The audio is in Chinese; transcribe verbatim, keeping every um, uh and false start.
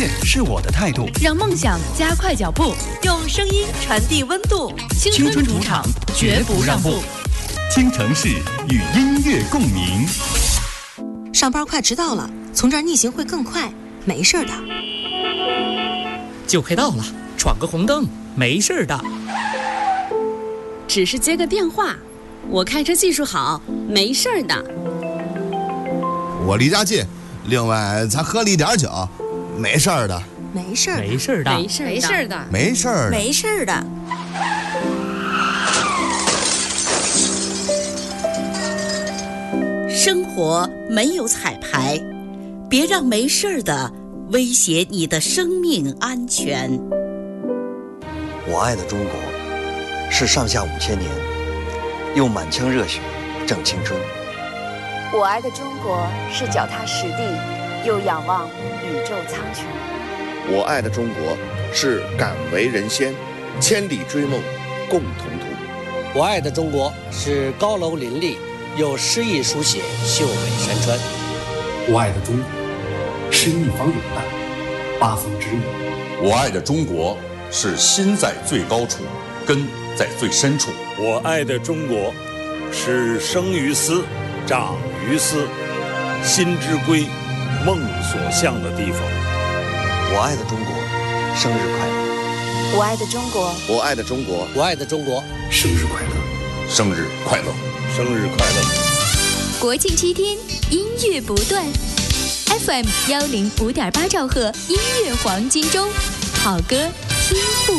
乐是我的态度， 让梦想加快脚步， 用声音传递温度。 青春主场绝不让步，京城市与音乐共鸣。 上班快迟到了，从这儿逆行会更快，没事的。 就快到了，闯个红灯，没事的。 只是接个电话，我开车技术好，没事的。 我离家近，另外咱喝了一点酒，没事的。 没事的， 没事的， 没事的， 没事的， 没事的。 生活没有彩排，别让没事的威胁你的生命安全。 我爱的中国是上下五千年，用满腔热血正青春。 我爱的中国是脚踏实地，又仰望宇宙苍穹。 我爱的中国是敢为人先，千里追梦共同途。 我爱的中国是高楼林立，又诗意书写秀美山川。 我爱的中国是一方有难，八方知遇。 我爱的中国是心在最高处，根在最深处。 我爱的中国是生于斯，长于斯，心之归，梦所向的地方。 我爱的中国，生日快乐！ 我爱的中国， 我爱的中国， 我爱的中国， 生日快乐！ 生日快乐！ 生日快乐！ 国庆七天，音乐不断 ，F M 幺零五点八兆赫，音乐黄金周，好歌听不